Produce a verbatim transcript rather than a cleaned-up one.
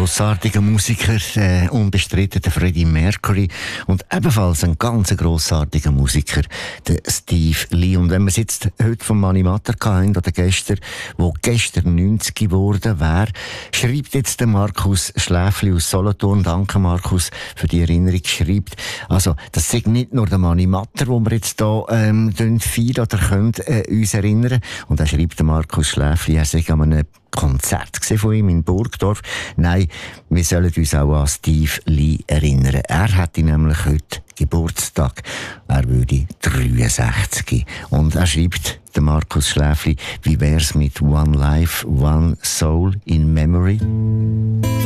grossartiger Musiker, äh, unbestritten der Freddie Mercury und ebenfalls ein ganz grossartiger Musiker, der Steve Lee. Und wenn wir es jetzt heute vom Mani Matter hatten, oder gestern, wo gestern neunzig geworden wäre, schreibt jetzt der Markus Schläfli aus Solothurn, danke Markus für die Erinnerung, schreibt, also das ist nicht nur der Mani Matter, wo wir jetzt hier ähm, feiern oder können äh, uns erinnern. Und er schreibt der Markus Schläfli, er sei an einem Konzert von ihm in Burgdorf. Nein, wir sollen uns auch an Steve Lee erinnern. Er hatte nämlich heute Geburtstag. Er würde dreiundsechzig. Und er schreibt, der Markus Schläfli, wie wär's mit One Life, One Soul in Memory?